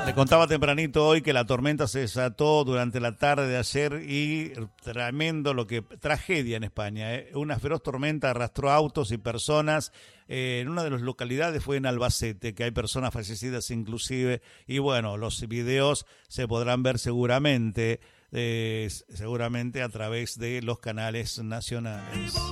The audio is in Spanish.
Le contaba tempranito hoy que la tormenta se desató durante la tarde de ayer y tremendo tragedia en España. Una feroz tormenta arrastró autos y personas. En una de las localidades fue en Albacete, que hay personas fallecidas inclusive. Y bueno, los videos se podrán ver seguramente a través de los canales nacionales.